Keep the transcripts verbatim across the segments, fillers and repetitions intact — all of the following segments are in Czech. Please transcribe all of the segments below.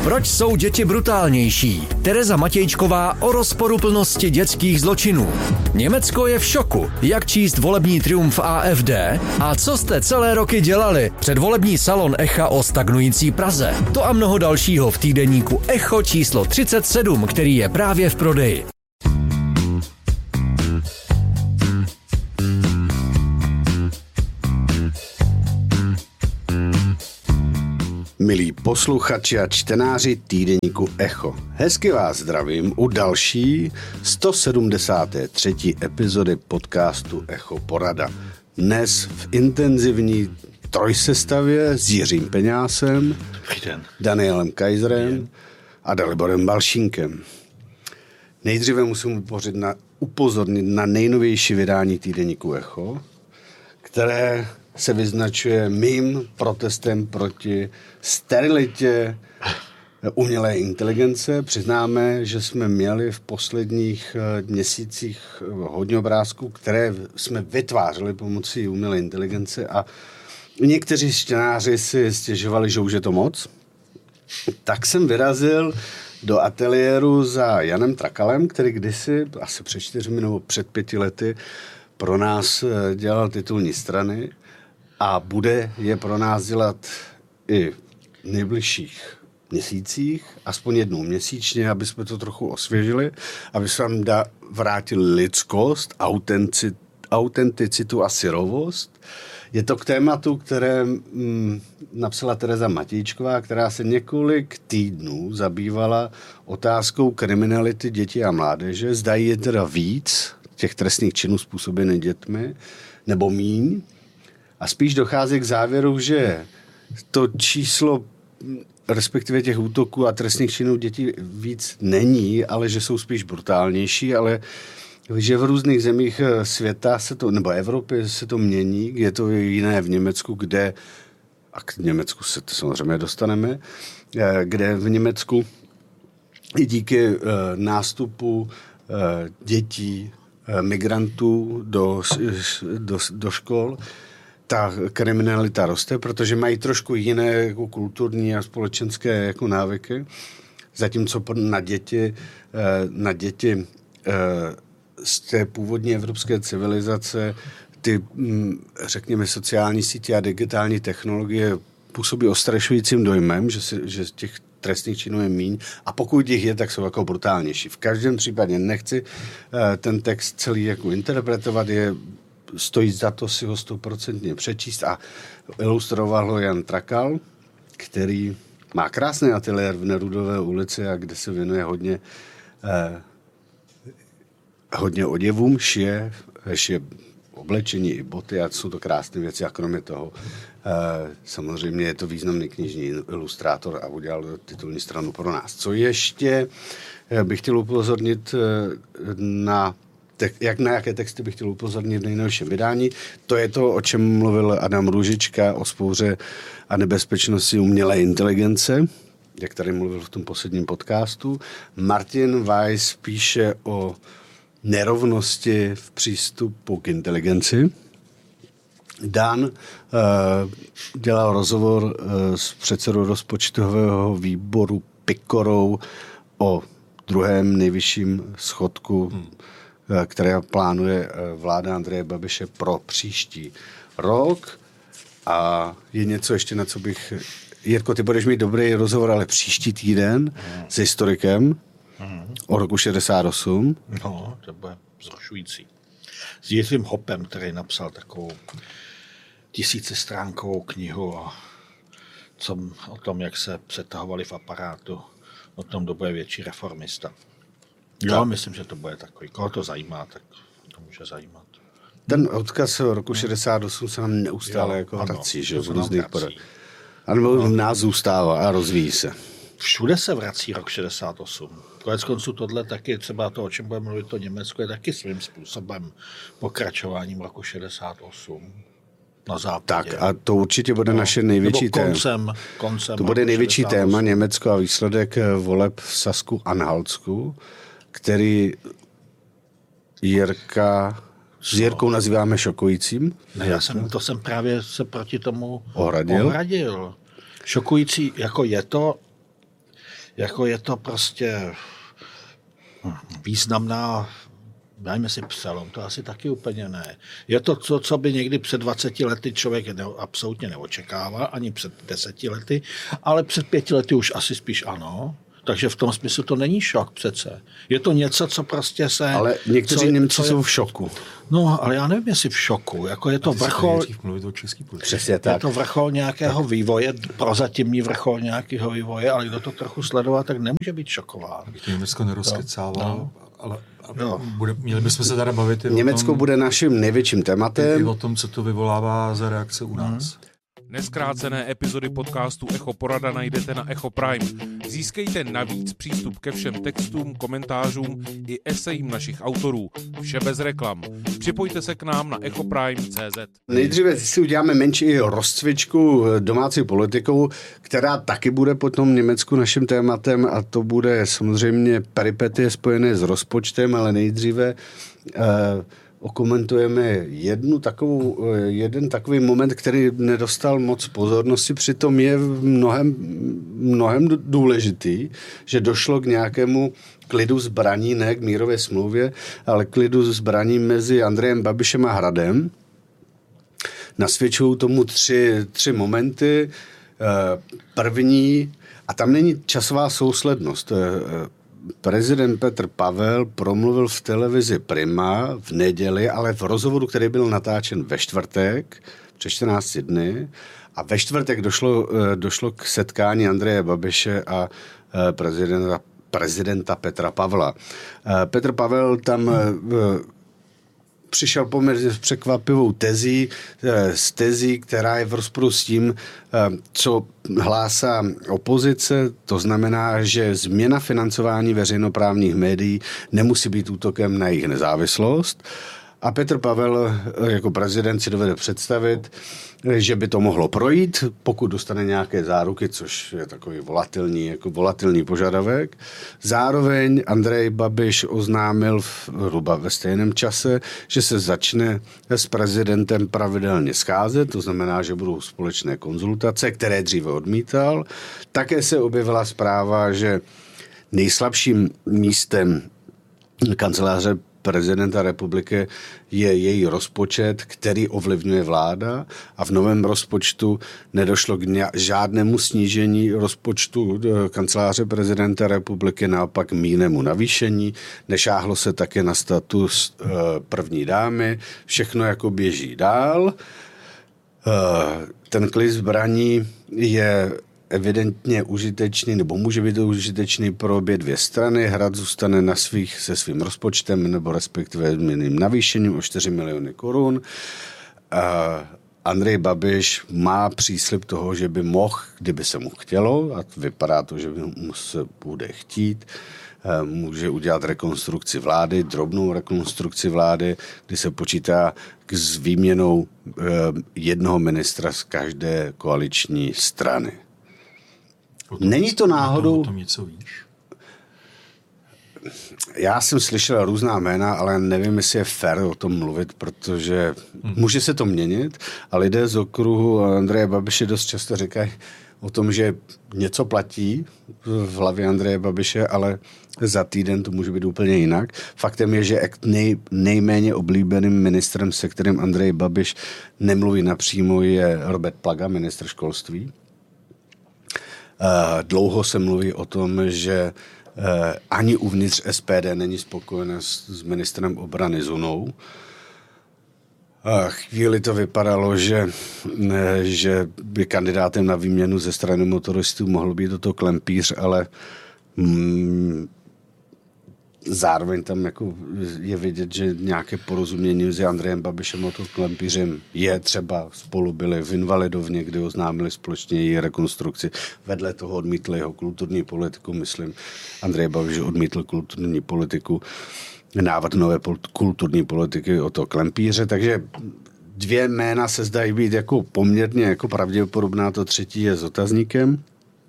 Proč jsou děti brutálnější? Tereza Matějčková o rozporuplnosti dětských zločinů. Německo je v šoku. Jak číst volební triumf A F D? A co jste celé roky dělali? Předvolební salon Echa o stagnující Praze. To a mnoho dalšího v týdeníku Echo číslo třicet sedm, který je právě v prodeji. Milí posluchači a čtenáři týdeníku Echo, hezky vás zdravím u další sto sedmdesáté třetí epizody podcastu Echo Porada. Dnes v intenzivní trojsestavě s Jiřím Peňásem, Danielem Kaiserem a Daliborem Balšínkem. Nejdříve musím upořit na, upozornit na nejnovější vydání týdeníku Echo, které se vyznačuje mým protestem proti sterilitě umělé inteligence. Přiznáme, že jsme měli v posledních měsících hodně obrázků, které jsme vytvářeli pomocí umělé inteligence a někteří čtenáři si stěžovali, že už je to moc. Tak jsem vyrazil do ateliéru za Janem Trakalem, který kdysi, asi před čtyřmi nebo před pěti lety, pro nás dělal titulní strany a bude je pro nás dělat i v nejbližších měsících, aspoň jednou měsíčně, aby jsme to trochu osvěžili, aby se vám da, vrátili lidskost, autenticit, autenticitu a syrovost. Je to k tématu, které mm, napsala Tereza Matějčková, která se několik týdnů zabývala otázkou kriminality dětí a mládeže. Zdají je teda víc těch trestných činů způsobených dětmi, nebo míň. A spíš dochází k závěru, že to číslo, respektive těch útoků a trestných činů dětí víc není, ale že jsou spíš brutálnější, ale že v různých zemích světa se to, nebo Evropy se to mění, je to jiné v Německu, kde, a k Německu se to samozřejmě dostaneme, kde v Německu i díky nástupu dětí, migrantů do, do, do škol, ta kriminalita roste, protože mají trošku jiné jako kulturní a společenské jako návyky, zatímco na děti, na děti z té původní evropské civilizace ty, řekněme, sociální sítě a digitální technologie působí ostrašujícím dojmem, že, si, že těch trestných činů je míň a pokud jich je, tak jsou jako brutálnější. V každém případě nechci ten text celý jako interpretovat, je stojí za to si ho stoprocentně přečíst a ilustroval ho Jan Trakal, který má krásný ateliér v Nerudové ulici a kde se věnuje hodně eh, hodně oděvům, šije, šije oblečení i boty a jsou to krásné věci a kromě toho eh, samozřejmě je to významný knižní ilustrátor a udělal titulní stranu pro nás. Co ještě eh, bych chtěl upozornit eh, na jak na jaké texty bych chtěl upozornit v nejnovším vydání. To je to, o čem mluvil Adam Růžička, o vzpouře a nebezpečnosti umělé inteligence, jak tady mluvil v tom posledním podcastu. Martin Weiss píše o nerovnosti v přístupu k inteligenci. Dan uh, dělal rozhovor uh, s předsedou rozpočtového výboru Pikorou o druhém nejvyšším schodku hmm. které plánuje vláda Andreje Babiše pro příští rok. A je něco ještě, na co bych... Jirko, ty budeš mít dobrý rozhovor, ale příští týden mm. s historikem mm. o roku šedesát osm. No, to bude vzrušující. S Jiřím Hopem, který napsal takovou tisícistránkovou knihu o, co, o tom, jak se přetahovali v aparátu, o tom, kdo bude větší reformista. Jo, tak. Myslím, že to bude takový. Koho to zajímá, tak to může zajímat. Ten odkaz roku šedesát osm se nám neustále jo, jako ano, vrací, že v různých podách. Ano, v nás zůstává a rozvíjí se. Všude se vrací rok šedesát osm. Konec konců tohle taky, třeba to, o čem budeme mluvit, to Německo je taky svým způsobem pokračováním roku šedesát osm. Na západě. Tak a to určitě bude no, naše největší koncem, téma. Koncem to bude největší šedesát osm. Téma Německo a výsledek voleb v Sasku Anhaltsku, který Jirka s Jirkou nazýváme šokujícím. Ne, já jsem, to jsem právě se proti tomu ohradil. ohradil. Šokující, jako je to, jako je to prostě významná, dajme si Pselom, to asi taky úplně ne. Je to to, co by někdy před dvaceti lety člověk ne, absolutně neočekával, ani před deseti lety, ale před pěti lety už asi spíš ano. Takže v tom smyslu to není šok přece. Je to něco, co prostě se... Ale někteří co, Němci co je, jsou v šoku. No, ale já nevím, jestli v šoku. Jako je to vrchol... Přesně tak. Je to vrchol nějakého vývoje, prozatímní vrchol nějakého vývoje, ale kdo to trochu sledovat, tak nemůže být šokován. Abych to Německo nerozkecával, no. ale bude, měli bychom se teda bavit i Německo o tom, bude naším největším tématem. I o tom, co to vyvolává za reakce u nás. Hmm. Neskrácené epizody podcastu Echo Porada najdete na Echo Prime. Získejte navíc přístup ke všem textům, komentářům i esejím našich autorů. Vše bez reklam. Připojte se k nám na echo prime tečka cé zet. Nejdříve si uděláme menší rozcvičku domácí politikou, která taky bude potom Německu naším tématem a to bude samozřejmě peripetie spojené s rozpočtem, ale nejdříve uh, okomentujeme jednu takovou, jeden takový moment, který nedostal moc pozornosti, přitom je mnohem, mnohem důležitý, že došlo k nějakému klidu zbraní, ne k mírové smlouvě, ale klidu zbraní mezi Andrejem Babišem a Hradem. Nasvědčují tomu tři, tři momenty. První, a tam není časová souslednost, prezident Petr Pavel promluvil v televizi Prima v neděli, ale v rozhovoru, který byl natáčen ve čtvrtek, před čtrnácti dny, a ve čtvrtek došlo, došlo k setkání Andreje Babiše a prezidenta, prezidenta Petra Pavla. Petr Pavel tam přišel poměrně s překvapivou tezí, s tezí, která je v rozporu s tím, co hlásá opozice, to znamená, že změna financování veřejnoprávních médií nemusí být útokem na jejich nezávislost. A Petr Pavel jako prezident si dovede představit, že by to mohlo projít, pokud dostane nějaké záruky, což je takový volatilní, jako volatilní požadavek. Zároveň Andrej Babiš oznámil v, hruba ve stejném čase, že se začne s prezidentem pravidelně scházet, to znamená, že budou společné konzultace, které dříve odmítal. Také se objevila zpráva, že nejslabším místem kanceláře prezidenta republiky je její rozpočet, který ovlivňuje vláda a v novém rozpočtu nedošlo k žádnému snížení rozpočtu kanceláře prezidenta republiky, naopak mírnému navýšení. Nešáhlo se také na status první dámy. Všechno jako běží dál. Ten klid zbraní je evidentně užitečný, nebo může být užitečný pro obě dvě strany. Hrad zůstane na svých, se svým rozpočtem, nebo respektive mírným navýšením o čtyři miliony korun. Andrej Babiš má příslib toho, že by mohl, kdyby se mu chtělo, a vypadá to, že by mu se bude chtít, může udělat rekonstrukci vlády, drobnou rekonstrukci vlády, kdy se počítá s výměnou jednoho ministra z každé koaliční strany. Není to náhodou... O tom něco víš? Já jsem slyšel různá jména, ale nevím, jestli je fér o tom mluvit, protože hmm. může se to měnit a lidé z okruhu Andreje Babiše dost často říkají o tom, že něco platí v hlavě Andreje Babiše, ale za týden to může být úplně jinak. Faktem je, že nej, nejméně oblíbeným ministrem, se kterým Andrej Babiš nemluví napřímo, je Robert Plaga, ministr školství. Dlouho se mluví o tom, že ani uvnitř S P D není spokojené s ministrem obrany Zunou. Chvíli to vypadalo, že, že by kandidátem na výměnu ze strany motoristů mohl být toto Klempíř, ale mm, zároveň tam jako je vidět, že nějaké porozumění mezi Andrejem Babišem a Klempířem je. Třeba spolu byli v Invalidovně, kdy oznámili společně její rekonstrukci. Vedle toho odmítli jeho kulturní politiku, myslím. Andrej Babiš odmítl kulturní politiku, návrh nové kulturní politiky o to Klempíře, takže dvě jména se zdají být jako poměrně jako pravděpodobná, to třetí je s otazníkem.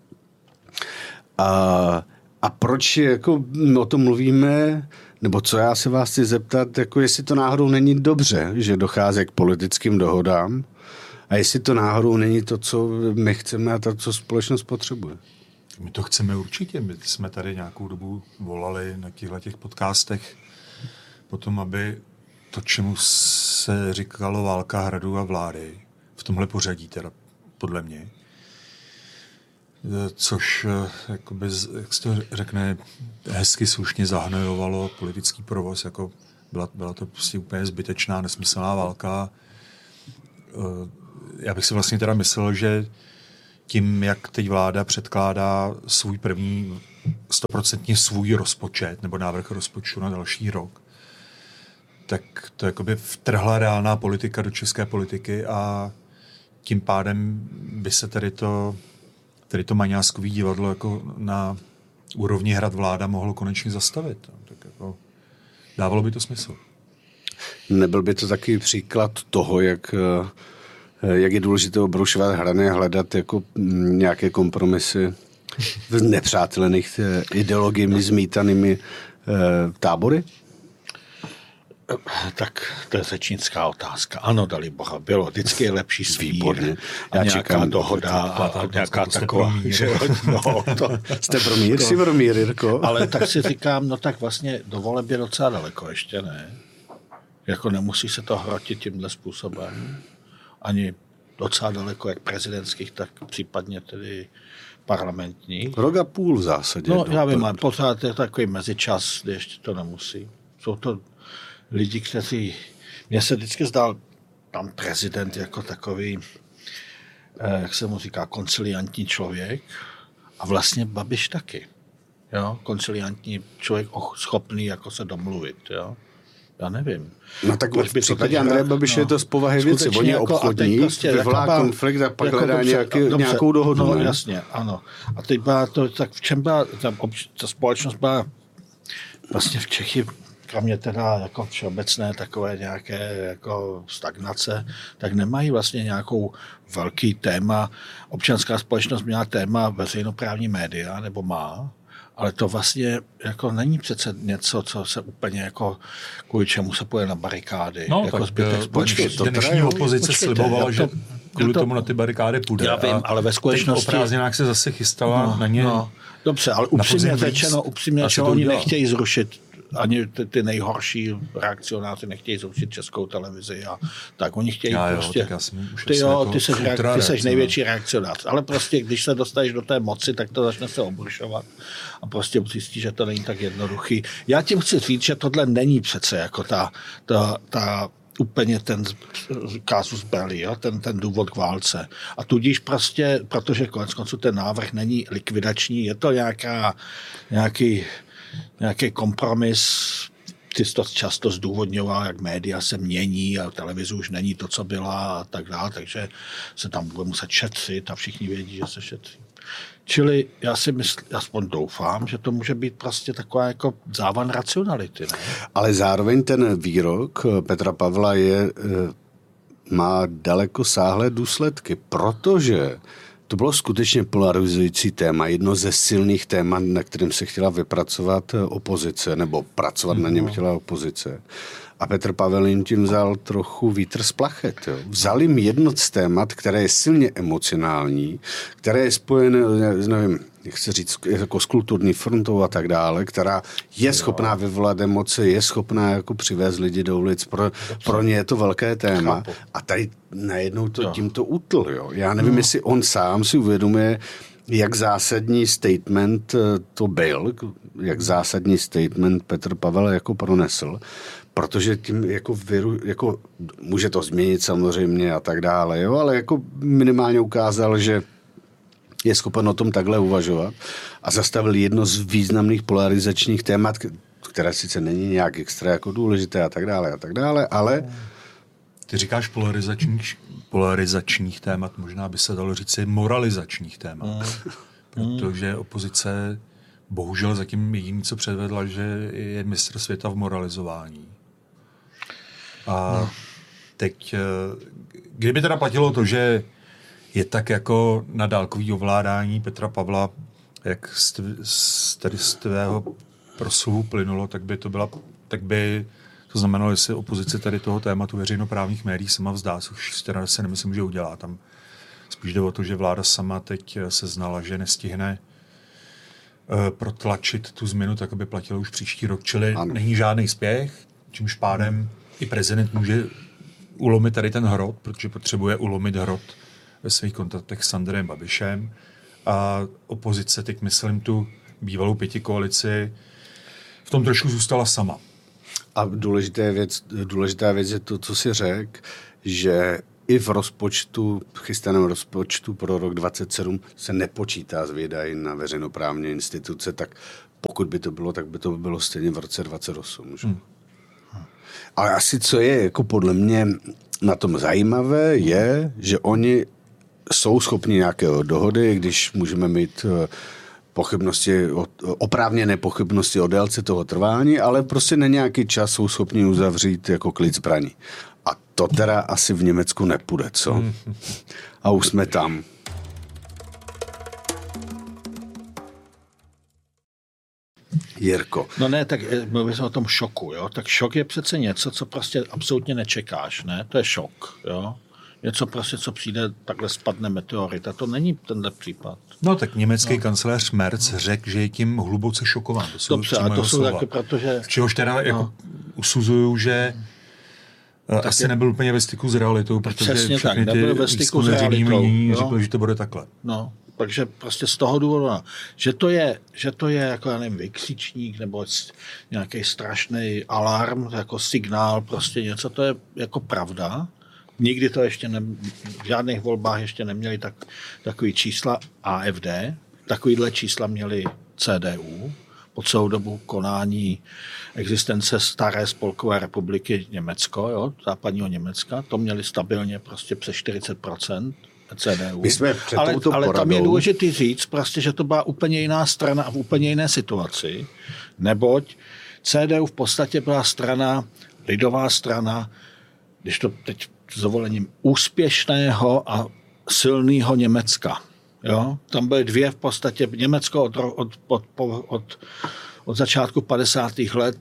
A A proč jako o tom mluvíme, nebo co já se vás chci zeptat, jako jestli to náhodou není dobře, že dochází k politickým dohodám a jestli to náhodou není to, co my chceme a to, co společnost potřebuje. My to chceme určitě. My jsme tady nějakou dobu volali na těchto těch podcastech potom, aby to, čemu se říkalo válka hradu a vlády, v tomhle pořadí teda podle mě, což, jakoby, jak se to řekne, hezky slušně zahnojovalo politický provoz, jako byla, byla to prostě úplně zbytečná, nesmyslná válka. Já bych si vlastně teda myslel, že tím, jak teď vláda předkládá svůj první stoprocentně svůj rozpočet nebo návrh rozpočtu na další rok, tak to jakoby vtrhla reálná politika do české politiky a tím pádem by se tady to, tady to maňáskový divadlo jako na úrovni hrad vláda mohlo konečně zastavit. Tak jako dávalo by to smysl. Nebyl by to takový příklad toho, jak, jak je důležité obrušovat hrany a hledat jako nějaké kompromisy v nepřátelených ideologiemi zmítanými tábory? Tak to je řečnická otázka. Ano, dali boha, bylo. Vždycky je lepší smír. A Já nějaká čekám, dohoda a, a nějaká taková. Že, no, to, jste pro mír, jsi pro mír, Jirko? Ale tak si říkám, no tak vlastně do voleb je docela daleko, ještě ne. Jako nemusí se to hrotit tímhle způsobem. Ani docela daleko, jak prezidentských, tak případně tedy parlamentních. Rok a půl v zásadě. No, já vím, ale pořád je takový mezičas, kdy ještě to nemusí. Jsou to lidi, kteří... Mně se vždycky zdál tam prezident jako takový, jak se mu říká, konciliantní člověk a vlastně Babiš taky. Jo? Konciliantní člověk schopný jako se domluvit. Jo? Já nevím. No tak v případě Andreje Babiše je to z povahy věci. On je obchodní, prostě vyvolá konflikt a pak hledá jako nějaký, nějakou dohodu. No, jasně, ano. A teď byla to, tak v čem byla, ta, ta společnost byla vlastně v Čechy, kromě teda jako všeobecné takové nějaké jako stagnace, tak nemají vlastně nějakou velký téma. Občanská společnost měla téma veřejnoprávní média, nebo má, ale to vlastně jako není přece něco, co se úplně jako kvůli čemu se půjde na barikády. No, jako tak zbytek společnosti. Dnešní opozice slibovala, že kvůli to, tomu na ty barikády půjde. Já vím, ale ve skutečnosti... Teď o prázdninách se zase chystala no, na ně... No, dobře, ale upřímně řečeno, upřímně řečeno, oni nechtějí zrušit ani ty, ty nejhorší reakcionáři nechtějí zrušit Českou televizi a tak oni chtějí já prostě... Jo, ty jo, ty seš, reak, ty seš největší reakcionář, ale prostě když se dostaneš do té moci, tak to začne se obrušovat a prostě zjistí, že to není tak jednoduchý. Já tím chci říct, že tohle není přece jako ta, ta, ta úplně ten casus belli, jo? Ten, ten důvod k válce. A tudíž prostě, protože konec konců ten návrh není likvidační, je to nějaká, nějaký nějaký kompromis, ty to často zdůvodňoval, jak média se mění a televize už není to, co byla a tak dále, takže se tam bude muset šetřit a všichni vědí, že se šetří. Čili já si myslím, aspoň doufám, že to může být prostě taková jako závan racionality. Ne? Ale zároveň ten výrok Petra Pavla je, má daleko sáhlé důsledky, protože to bylo skutečně polarizující téma, jedno ze silných témat, na kterém se chtěla vypracovat opozice, nebo pracovat mm. na něm chtěla opozice. A Petr Pavel jim tím vzal trochu vítr z plachet. Jo. Vzal jim jedno z témat, které je silně emocionální, které je spojené, nevím, jak se říct, jako s kulturní frontou a tak dále, která je schopná vyvolat emoce, je schopná jako přivést lidi do ulic. Pro, pro ně je to velké téma. Chápu. A tady najednou to tímto utl. Jo. Já nevím, no. jestli on sám si uvědomuje, jak zásadní statement to byl, jak zásadní statement Petr Pavel jako pronesl, protože tím jako, viru, jako může to změnit samozřejmě a tak dále, jo, ale jako minimálně ukázal, že je schopen o tom takhle uvažovat a zastavil jedno z významných polarizačních témat, které sice není nějak extra jako důležité a tak dále a tak dále, ale... Ty říkáš polarizačních, polarizačních témat, možná by se dalo říct moralizačních témat, mm. protože opozice bohužel zatím jediné, co předvedla, že je mistr světa v moralizování. A no. teď, kdyby teda platilo to, že je tak jako na dálkový ovládání Petra Pavla, jak z, z, tady z tvého proslovu plynulo, tak by to byla, tak by to znamenalo, jestli opozice tady toho tématu veřejnoprávních médií sama vzdá, což teda se nemyslím, že udělá. Tam spíš jde o to, že vláda sama teď se znala, že nestihne protlačit tu změnu tak, aby platilo už příští rok. Čili ano. není žádný spěch, čímž pádem i prezident může ulomit tady ten hrot, protože potřebuje ulomit hrot ve svých kontaktech s Andrejem Babišem. A opozice, teď myslím tu bývalou pětikoalici, v tom trošku zůstala sama. A důležitá věc, důležitá věc je to, co si řekl, že i v rozpočtu, chystaném rozpočtu pro rok dvacet sedm se nepočítá s výdaji na veřejnoprávní instituce, tak pokud by to bylo, tak by to bylo stejně v roce dvacet osm. Hmm. Ale asi co je jako podle mě na tom zajímavé je, že oni jsou schopni nějakého dohody, když můžeme mít pochybnosti, oprávněné pochybnosti o délce toho trvání, ale prostě na nějaký čas jsou schopni uzavřít jako klid zbraní. A to teda asi v Německu nepůjde, co? A už jsme tam. Jirko. No ne, tak mluvím o tom šoku, jo? Tak šok je přece něco, co prostě absolutně nečekáš, ne? To je šok, jo? Něco prostě, co přijde, takhle spadne meteorit. A to není tenhle případ. No tak německý no. kancléř Merz řekl, že je tím hluboce šokován. To jsou, Dobře, a to jsou taky, protože... Čehož teda no. jako usuzuju, že tak asi je... nebyl úplně ve styku s realitou, protože přesně všechny tak, nebyl ve styku s realitou. Řekl, že to bude takhle. No, takže prostě z toho důvodu, že to je, že to je jako, já nevím, vykřičník nebo nějaký strašný alarm, jako signál, prostě něco, to je jako pravda. Nikdy to ještě ne, v žádných volbách ještě neměli tak, takový čísla A F D, takovýhle čísla měli C D U po celou dobu konání existence staré spolkové republiky Německo, jo, západního Německa, to měli stabilně prostě přes čtyřicet procent C D U. My jsme před ale, touto ale poradou... tam je důležité říct, prostě, že to byla úplně jiná strana a v úplně jiné situaci, neboť C D U v podstatě byla strana, lidová strana, když to teď s dovolením, úspěšného a silného Německa. Jo? Tam byly dvě v podstatě. Německo od, od, od, od, od začátku padesátých let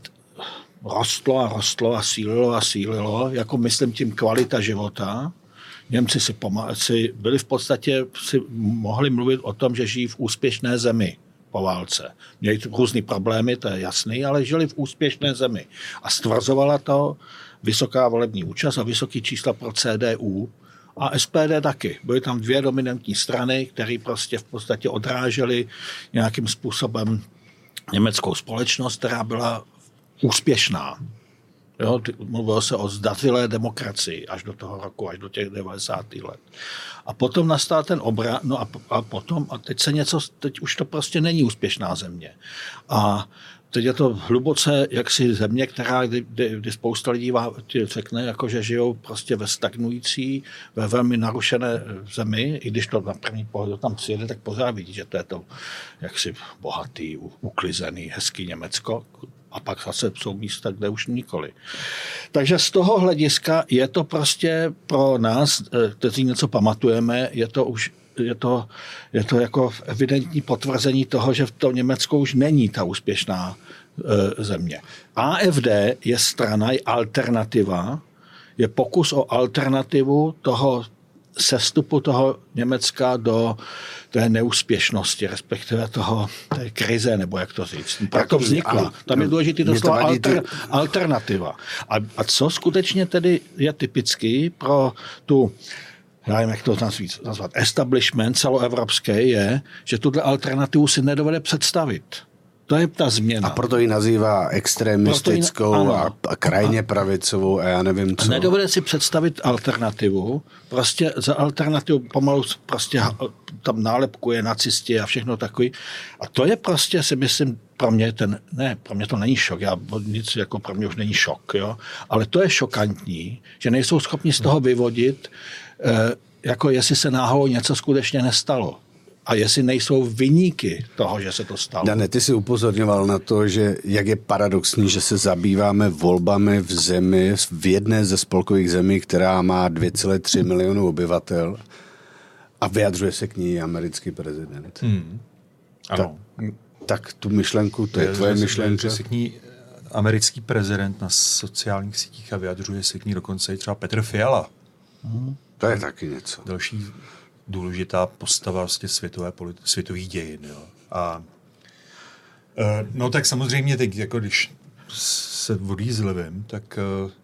rostlo a rostlo a sílilo a sílilo, jako myslím tím kvalita života. Němci si, pomá- si byli v podstatě, si mohli mluvit o tom, že žijí v úspěšné zemi po válce. Měli různý problémy, to je jasný, ale žili v úspěšné zemi. A stvrzovala to vysoká volební účast a vysoký čísla pro C D U a S P D taky. Byly tam dvě dominantní strany, které prostě v podstatě odrážely nějakým způsobem německou společnost, která byla úspěšná. Jo, mluvilo se o zdařilé demokracii až do toho roku, až do těch devadesátých let. A potom nastal ten obrat, no a, a potom, a teď se něco, teď už to prostě není úspěšná země. A teď je to hluboce jaksi země, která, kdy, kdy, kdy spousta lidí řekne, jako, že žijou prostě ve stagnující, ve velmi narušené zemi, i když to na první pohled tam přijede, tak pořád vidí, že to je to jaksi bohatý, uklizený, hezký Německo. A pak zase jsou místa, kde už nikoli. Takže z toho hlediska je to prostě pro nás, kteří něco pamatujeme, je to už je to, je to jako evidentní potvrzení toho, že v tom Německu už není ta úspěšná e, země. A F D je strana, je alternativa, je pokus o alternativu toho sestupu toho Německa do té neúspěšnosti, respektive toho, té krize, nebo jak to říct. Proto vznikla. Tam je důležitý to slovo alter, alternativa. A, a co skutečně tedy je typický pro tu, já nevím, jak to nazvat, establishment celoevropské, je, že tuto alternativu si nedovede představit. To je ta změna. A proto ji nazývá extremistickou ji, a, a krajně pravicovou a já nevím co. Nedovede si představit alternativu. Prostě za alternativu pomalu prostě tam nálepkuje nacisti a všechno takový. A to je prostě, si myslím, pro mě ten, ne, pro mě to není šok, já, nic jako pro mě už není šok, jo? Ale to je šokantní, že nejsou schopni z toho vyvodit, eh, jako jestli se náhodou něco skutečně nestalo. A jestli nejsou viníky toho, že se to stalo. Dane, ty jsi upozorňoval na to, že jak je paradoxní, že se zabýváme volbami v zemi, v jedné ze spolkových zemí, která má dvě celé tři milionu obyvatel a vyjadřuje se k ní americký prezident. Hmm. Ano. Tak, tak tu myšlenku, to je, je tvoje myšlenka. Se k ní americký prezident na sociálních sítích a vyjadřuje se k ní dokonce i třeba Petr Fiala. Hmm. To je taky něco. Další důležitá postava vlastně světové politi- světových dějin. Jo. A No tak samozřejmě teď, jako když se odjízlivím, tak,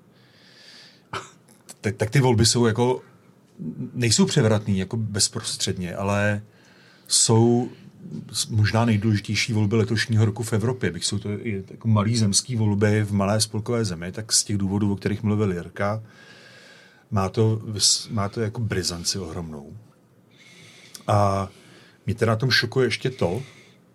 tak, tak ty volby jsou jako, nejsou převratný jako bezprostředně, ale jsou možná nejdůležitější volby letošního roku v Evropě. Když jsou to i jako malý zemský volby v malé spolkové zemi, tak z těch důvodů, o kterých mluvil Jirka, má to, má to jako brizanci ohromnou. A mě teda na tom šokuje ještě to, uh,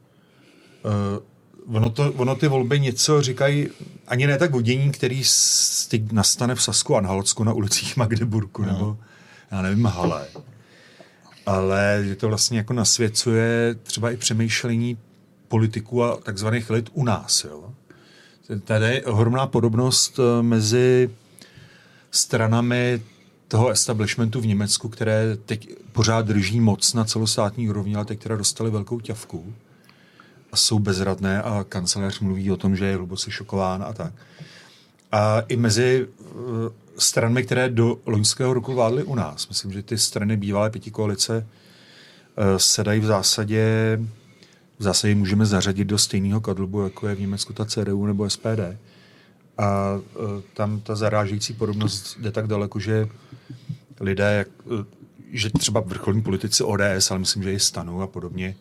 ono, to ono ty volby něco říkají, ani ne tak vodění, který teď nastane v Sasku a Anhaltsku na ulicích Magdeburku, no. nebo já nevím, Hale. Ale že to vlastně jako nasvěcuje třeba i přemýšlení politiků a takzvaných elit u nás. Jo? Tady je ohromná podobnost mezi stranami toho establishmentu v Německu, které teď pořád drží moc na celostátní úrovni, ale teď které dostali velkou ťavku a jsou bezradné a kancléř mluví o tom, že je hluboce šokován a tak. A i mezi stranami, které do loňského roku vládly u nás. Myslím, že ty strany bývalé pětikoalice se dají v zásadě v zásadě můžeme zařadit do stejného kadlubu, jako je v Německu ta C D U nebo S P D. A tam ta zarážející podobnost jde tak daleko, že lidé, jak, že třeba vrcholní politici O D S, ale myslím, že i STANu a podobně,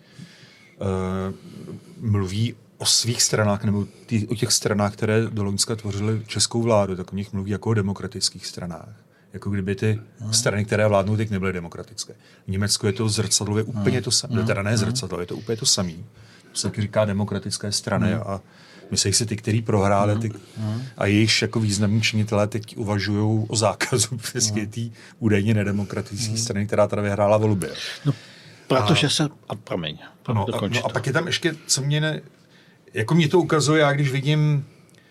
mluví o svých stranách, nebo tý, o těch stranách, které do loňska tvořily českou vládu, tak o nich mluví jako o demokratických stranách. Jako kdyby ty hmm. strany, které vládnou, teď nebyly demokratické. V Německu je to zrcadlově úplně hmm. to samé. Hmm. Teda ne zrcadlově, je to úplně to samé. To se taky říká demokratické strany hmm. a myslí si ty, který prohráli ty, hmm. a jejich jako významní činitelé teď uvažují o zákazu přesně té údajně nedemokratické hmm. strany, která teda vyhrála volby. No, protože a, se... A promiň. No, a, no, a pak je tam ještě, co mě ne... Jako mě to ukazuje, já když vidím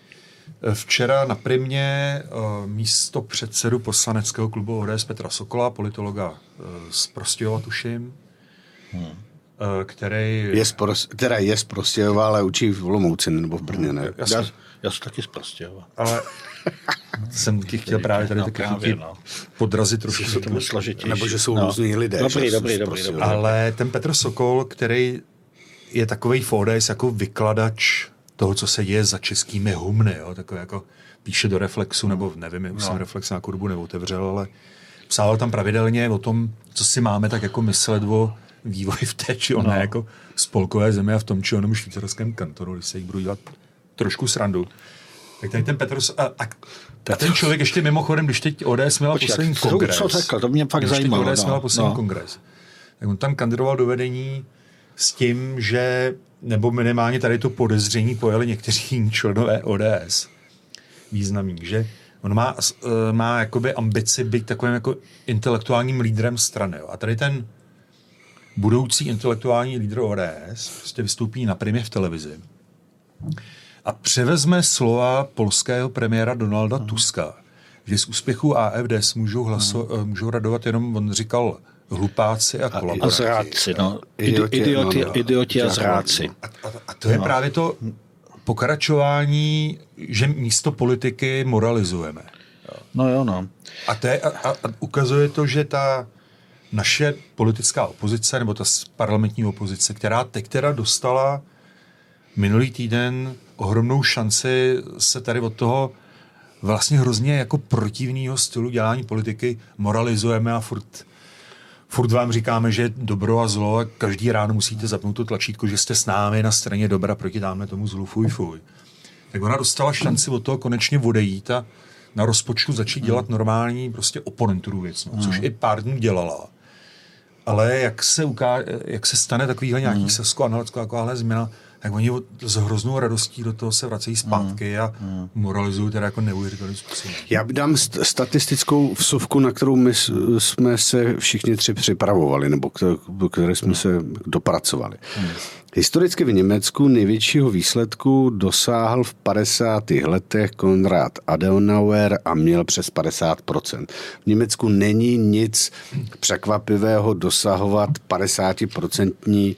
včera na Primě místo předsedu poslaneckého klubu O D S Petra Sokola, politologa z Prostějova, tuším, hmm. který... Je z Pros, teda je z Prostějova, ale učí v Olomouci nebo v Brně, ne? Já, já, já jsem taky z Prostějova. Ale jsem ti chtěl právě tady taky no, no. podrazit trošku. Nebo že jsou no. různý lidé. Dobrý, dobrý, dobrý, dobrý. Ale ten Petr Sokol, který je takovej v O D S jako vykladač toho, co se děje za českými humny, jo? Takový jako píše do Reflexu, nebo nevím, už no. jsem Reflex na kurbu neotevřel, ale psal tam pravidelně o tom, co si máme tak jako myslet o vývoji v té či oné no. jako spolkové zemi a v tom či onom švýcarském kantonu, když se jich budu dělat trošku srandu. Tak tady ten Petr a, a, a ten člověk ještě mimochodem, když teď O D S měla poslední kongres. Co řekl, to mě fakt zajímalo. Když teď O D S měla poslední no. kongres, tak on tam kandidoval do vedení s tím, že nebo minimálně tady to podezření pojali někteří členové O D S. Významný, že on má, má jakoby ambici být takovým jako intelektuálním lídrem strany. Jo. A tady ten budoucí intelektuální lídr O D S prostě vystoupí na Primě v televizi a převezme slova polského premiéra Donalda hmm. Tuska, že z úspěchu A F D můžou, hlaso, hmm. můžou radovat jenom, on říkal, hlupáci a kolaboranti. A zrádci, no. Idioti, idioti, no, no. idioti a zrádci. A, a, a to je no. právě to pokračování, že místo politiky moralizujeme. No jo, no. A, to je, a, a ukazuje to, že ta naše politická opozice, nebo ta parlamentní opozice, která teď teda dostala minulý týden ohromnou šanci se tady od toho vlastně hrozně jako protivného stylu dělání politiky moralizujeme a furt Furt vám říkáme, že je dobro a zlo a každý ráno musíte zapnout to tlačítko, že jste s námi na straně dobra proti dáme tomu zlu, fuj, fuj. Tak ona dostala šanci od toho konečně odejít a na rozpočtu začít dělat normální prostě oponenturu věc, no, což i pár dní dělala. Ale jak se, uká- jak se stane takovýhle nějaký sasko-analyticko takováhle změna, tak oni s hroznou radostí do toho se vracejí zpátky a moralizují teda jako neuvěřitelným způsobem. Já dám st- statistickou vsuvku, na kterou my jsme se všichni tři připravovali, nebo které jsme se dopracovali. Hmm. Historicky v Německu největšího výsledku dosáhl v padesátých letech Konrad Adenauer a měl přes padesát procent. V Německu není nic překvapivého dosahovat padesátiprocentní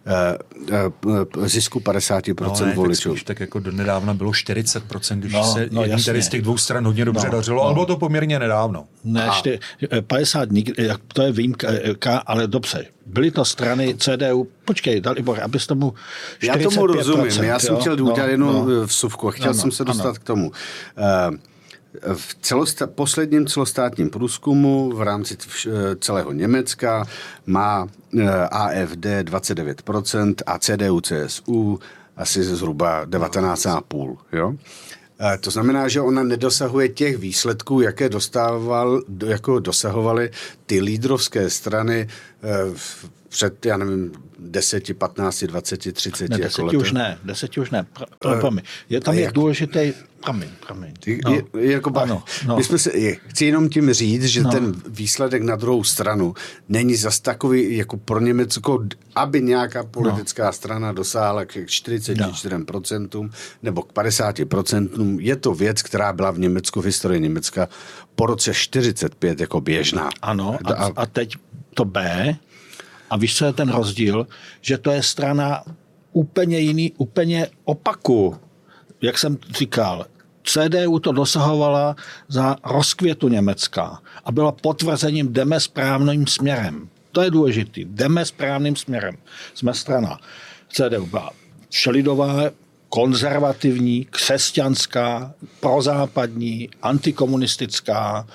zisku padesát procent no, ne, voličů. Tak, tak jako donedávna bylo čtyřicet procent, když no, se no, jedním tady z těch dvou stran hodně dobře no, dařilo, no. ale bylo to poměrně nedávno. Ne, čty, padesát, to je výjimka, ale dobře. Byly to strany C D U, počkej, Dalibor, abys tomu čtyřicet pět procent. Já tomu rozumím, já jsem jo? chtěl udělat no, jednu no. vsuvku a chtěl no, jsem se dostat ano. k tomu. Uh, V celosta- posledním celostátním průzkumu v rámci celého Německa má A F D dvacet devět procent a C D U C S U asi zhruba devatenáct celá pět. Jo? To znamená, že ona nedosahuje těch výsledků, jaké dostával, jako dosahovaly ty lídrovské strany před, já nevím, deseti, patnácti, dvaceti, třiceti. Ne, deseti jako už ne, deseti už ne. Promiň. Je tam je jak důležitý, promiň, promiň. No. Je, je jako ba... ano, no. My jsme se, je, chci jenom tím říct, že no. ten výsledek na druhou stranu není zas takový, jako pro Německo, aby nějaká politická no. strana dosáhla k čtyřiceti čtyřem procentům nebo k padesáti procentům. Je to věc, která byla v Německu, v historii Německa po roce čtyřicet pět jako běžná. Ano, a, a teď to B. A víš, co je ten rozdíl? Že to je strana úplně jiný, úplně opaku. Jak jsem říkal, C D U to dosahovala za rozkvětu Německa a byla potvrzením, jdeme správným směrem. To je důležitý. Jdeme správným směrem. Jsme strana. C D U byla všelidová, konzervativní, křesťanská, prozápadní, antikomunistická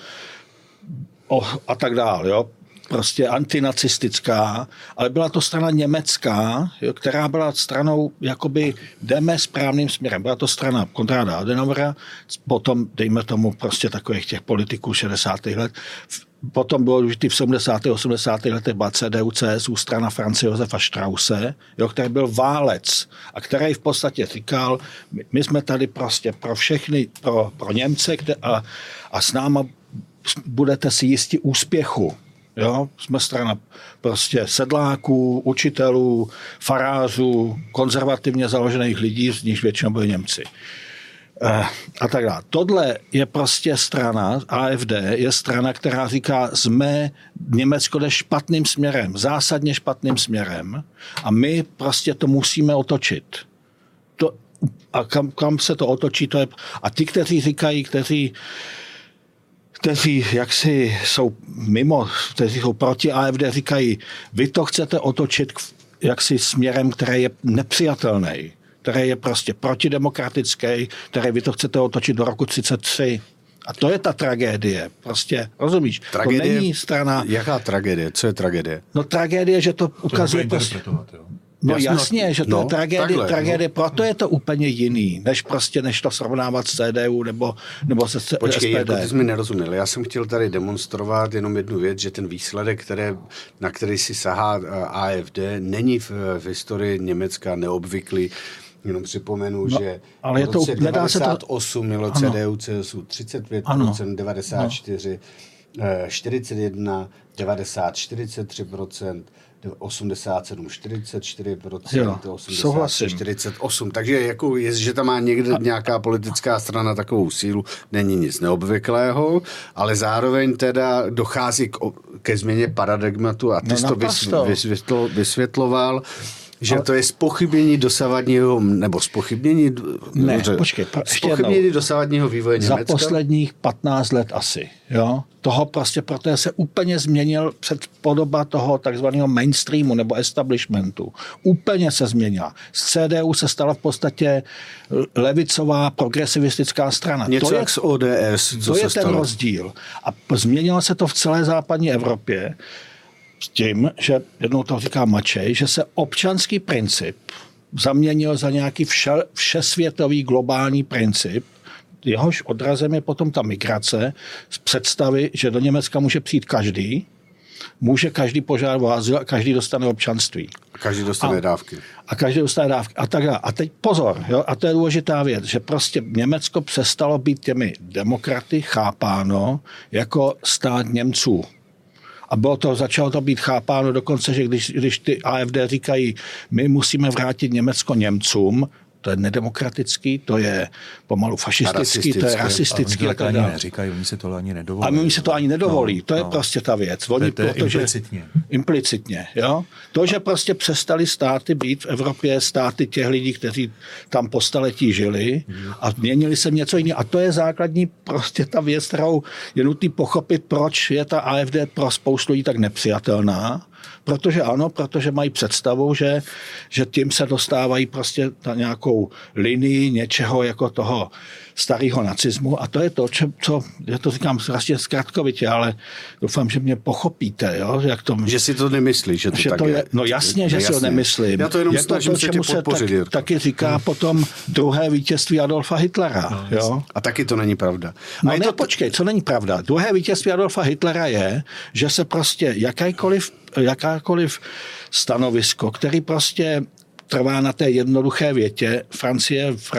a tak dále, jo. Prostě antinacistická, ale byla to strana německá, jo, která byla stranou, jakoby jdeme správným směrem. Byla to strana Konráda Adenauera, potom, dejme tomu, prostě takových těch politiků šedesátých let. Potom bylo už v sedmdesátých osmdesátých letech byla C D U C S U, strana Franze Josefa Strausse, jo, který byl válec a který v podstatě říkal, my, my jsme tady prostě pro všechny, pro, pro Němce kde, a, a s náma budete si jistí úspěchu. Jo, jsme strana prostě sedláků, učitelů, farářů, konzervativně založených lidí, z nich většinou byli Němci. Eh, a tak dále. Tohle je prostě strana, A F D je strana, která říká, jsme Německo jde špatným směrem, zásadně špatným směrem a my prostě to musíme otočit. To, a kam, kam se to otočí, to je... A ty, kteří říkají, kteří kteří jaksi jsou mimo, kteří jsou proti A F D, říkají, vy to chcete otočit jaksi směrem, který je nepřijatelný, který je prostě protidemokratický, který vy to chcete otočit do roku třicet tři. A to je ta tragédie. Prostě, rozumíš? Tragédie, to není strana... Jaká tragédie? Co je tragédie? No tragédie, že to ukazuje... To prostě... No jasně, jasně, že to no, je tragédie, takhle, tragédie no. Proto je to úplně jiný, než prostě, než to srovnávat s C D U nebo, nebo se S P D. Počkej, jako ty jsi mi nerozuměl. Já jsem chtěl tady demonstrovat jenom jednu věc, že ten výsledek, které, na který si sahá A F D, není v, v historii Německa neobvyklý. Jenom připomenu, no, že ale v roce to, devadesát osm mělo C D U C S U třicet pět procent, devadesát čtyři, no. čtyřicet jedna, devadesát, čtyřicet tři procent, osmdesát sedm, čtyřicet čtyři procent, jo, osmdesát, čtyřicet osm. Takže jako je, že tam má někde nějaká politická strana takovou sílu, není nic neobvyklého, ale zároveň teda dochází k, ke změně paradigmatu a ty jsi no, to vysvětlo, vysvětloval, že ale... to je zpochybnění dosavadního, nebo zpochybnění... Ne, dobře, počkej. Zpochybnění dosavadního vývoje Německa. Za posledních patnáct let asi, jo. Toho prostě, protože se úplně změnil předpodoba toho takzvaného mainstreamu nebo establishmentu. Úplně se změnila. Z C D U se stala v podstatě levicová progresivistická strana. Něco to jak je, z O D S. To je ten rozdíl. A změnilo se to v celé západní Evropě s tím, že jednou to říká Mačej, že se občanský princip zaměnil za nějaký vše, všesvětový globální princip, jehož odrazem je potom ta migrace z představy, že do Německa může přijít každý, může každý požádat o azyl a každý dostane občanství. A každý dostane a, dávky. A každý dostane dávky. A tak dále. A teď pozor, jo, a to je důležitá věc, že prostě Německo přestalo být těmi demokraty chápáno jako stát Němců. A bylo to, začalo to být chápáno dokonce, že když, když ty A F D říkají, my musíme vrátit Německo Němcům, to je nedemokratický, to je pomalu fašistický, to je rasistický. A oni to ani neříkají, oni si to ani nedovolí. A oni si to ani nedovolí, no, to je no. prostě ta věc. Oni, to je, to je protože, implicitně. Implicitně, jo. To, že prostě přestali státy být v Evropě státy těch lidí, kteří tam po staletí žili a změnili se něco jiného. A to je základní prostě ta věc, kterou je nutný pochopit, proč je ta A F D pro spoustu lidí tak nepřijatelná. Protože ano, protože mají představu, že, že tím se dostávají prostě na nějakou linii něčeho jako toho starého nacismu a to je to, co, já to říkám vlastně zkratkovitě, ale doufám, že mě pochopíte, jo? Jak to, že si to nemyslíš, že to že tak to je. je. No jasně, že jasně. si to nemyslím. Já to jenom je snažím to, se tě podpořit, se tak, taky říká hmm. potom druhé vítězství Adolfa Hitlera. No, jo? A taky to není pravda. No a ne, to... počkej, co není pravda? Druhé vítězství Adolfa Hitlera je, že se prostě jakákoliv, jakákoliv stanovisko, který prostě trvá na té jednoduché větě, Francie,